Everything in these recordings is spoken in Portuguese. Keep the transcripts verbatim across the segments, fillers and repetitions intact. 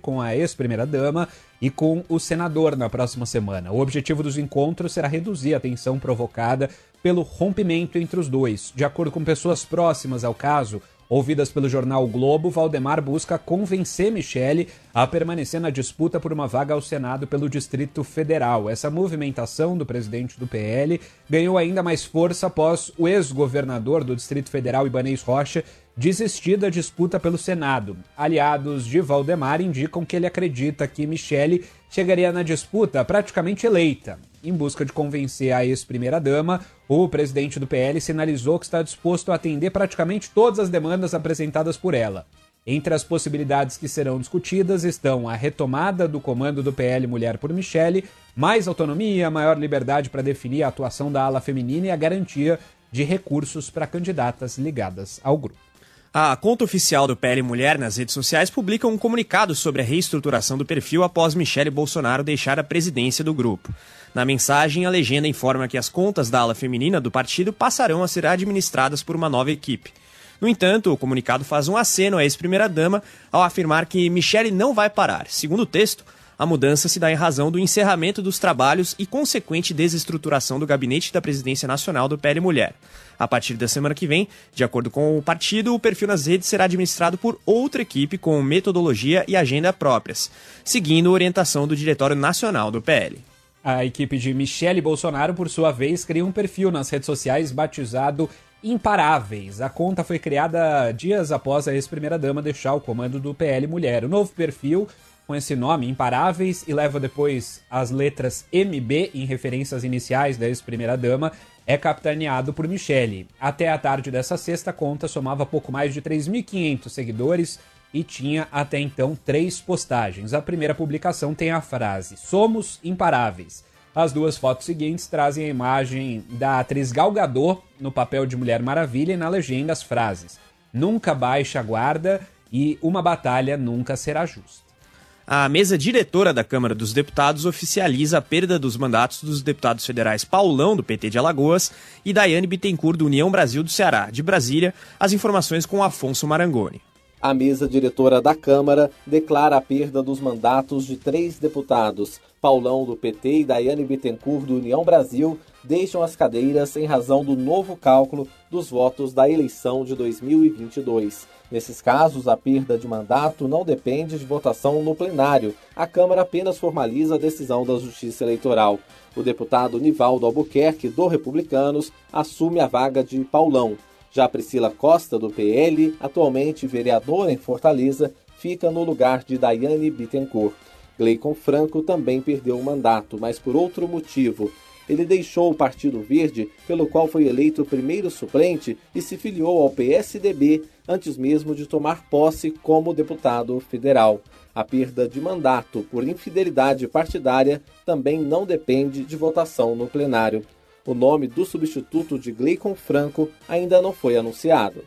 com a ex-primeira-dama e com o senador na próxima semana. O objetivo dos encontros será reduzir a tensão provocada pelo rompimento entre os dois. De acordo com pessoas próximas ao caso, ouvidas pelo jornal o Globo, Valdemar busca convencer Michele a permanecer na disputa por uma vaga ao Senado pelo Distrito Federal. Essa movimentação do presidente do P L ganhou ainda mais força após o ex-governador do Distrito Federal, Ibanez Rocha, desistir da disputa pelo Senado. Aliados de Valdemar indicam que ele acredita que Michele chegaria na disputa praticamente eleita. Em busca de convencer a ex-primeira-dama, o presidente do P L sinalizou que está disposto a atender praticamente todas as demandas apresentadas por ela. Entre as possibilidades que serão discutidas estão a retomada do comando do P L Mulher por Michele, mais autonomia, maior liberdade para definir a atuação da ala feminina e a garantia de recursos para candidatas ligadas ao grupo. A conta oficial do P L Mulher nas redes sociais publica um comunicado sobre a reestruturação do perfil após Michele Bolsonaro deixar a presidência do grupo. Na mensagem, a legenda informa que as contas da ala feminina do partido passarão a ser administradas por uma nova equipe. No entanto, o comunicado faz um aceno à ex-primeira-dama ao afirmar que Michele não vai parar. Segundo o texto, a mudança se dá em razão do encerramento dos trabalhos e consequente desestruturação do gabinete da presidência nacional do P L Mulher. A partir da semana que vem, de acordo com o partido, o perfil nas redes será administrado por outra equipe com metodologia e agenda próprias, seguindo a orientação do Diretório Nacional do P L. A equipe de Michele Bolsonaro, por sua vez, cria um perfil nas redes sociais batizado Imparáveis. A conta foi criada dias após a ex-primeira-dama deixar o comando do P L Mulher. O novo perfil, com esse nome, Imparáveis, e leva depois as letras M B em referência às iniciais da ex-primeira-dama, é capitaneado por Michele. Até a tarde dessa sexta, a conta somava pouco mais de três mil e quinhentos seguidores e tinha até então três postagens. A primeira publicação tem a frase "Somos imparáveis". As duas fotos seguintes trazem a imagem da atriz Gal Gadot no papel de Mulher Maravilha e na legenda as frases "Nunca baixe a guarda" e "Uma batalha nunca será justa". A mesa diretora da Câmara dos Deputados oficializa a perda dos mandatos dos deputados federais Paulão, do P T de Alagoas, e Daiane Bittencourt, do União Brasil do Ceará. De Brasília, as informações com Afonso Marangoni. A mesa diretora da Câmara declara a perda dos mandatos de três deputados. Paulão, do P T, e Daiane Bittencourt, do União Brasil, deixam as cadeiras em razão do novo cálculo dos votos da eleição de dois mil e vinte e dois. Nesses casos, a perda de mandato não depende de votação no plenário. A Câmara apenas formaliza a decisão da Justiça Eleitoral. O deputado Nivaldo Albuquerque, do Republicanos, assume a vaga de Paulão. Já Priscila Costa, do P L, atualmente vereadora em Fortaleza, fica no lugar de Daiane Bittencourt. Gleicon Franco também perdeu o mandato, mas por outro motivo. Ele deixou o Partido Verde, pelo qual foi eleito o primeiro suplente, e se filiou ao P S D B antes mesmo de tomar posse como deputado federal. A perda de mandato por infidelidade partidária também não depende de votação no plenário. O nome do substituto de Gleicon Franco ainda não foi anunciado.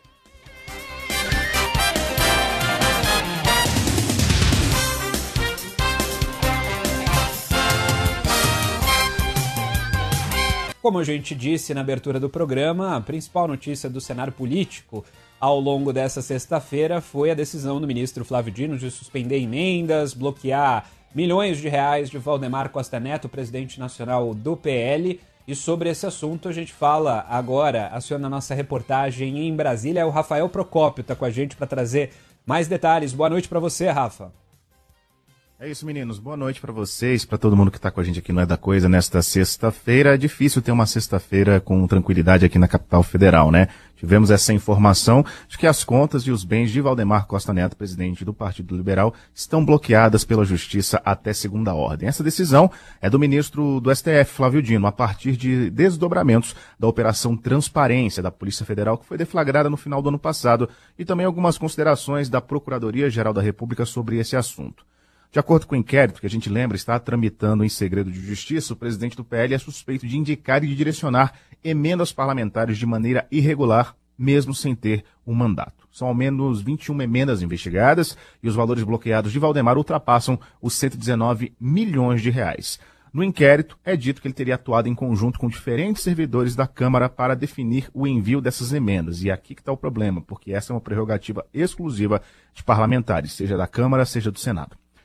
Como a gente disse na abertura do programa, a principal notícia do cenário político ao longo dessa sexta-feira foi a decisão do ministro Flávio Dino de suspender emendas, bloquear milhões de reais de Valdemar Costa Neto, presidente nacional do P L. E sobre esse assunto a gente fala agora, aciona a nossa reportagem em Brasília. O Rafael Procópio está com a gente para trazer mais detalhes. Boa noite para você, Rafa. É isso, meninos. Boa noite para vocês, para todo mundo que está com a gente aqui no É da Coisa nesta sexta-feira. É difícil ter uma sexta-feira com tranquilidade aqui na capital federal, né? Tivemos essa informação de que as contas e os bens de Valdemar Costa Neto, presidente do Partido Liberal, estão bloqueadas pela Justiça até segunda ordem. Essa decisão é do ministro do S T F, Flávio Dino, a partir de desdobramentos da Operação Transparência da Polícia Federal, que foi deflagrada no final do ano passado, e também algumas considerações da Procuradoria-Geral da República sobre esse assunto. De acordo com o inquérito, que a gente lembra está tramitando em segredo de justiça, o presidente do P L é suspeito de indicar e de direcionar emendas parlamentares de maneira irregular, mesmo sem ter um mandato. São ao menos vinte e uma emendas investigadas e os valores bloqueados de Valdemar ultrapassam os cento e dezenove milhões de reais. No inquérito, é dito que ele teria atuado em conjunto com diferentes servidores da Câmara para definir o envio dessas emendas. E aqui que está o problema, porque essa é uma prerrogativa exclusiva de parlamentares, seja da Câmara, seja do Senado.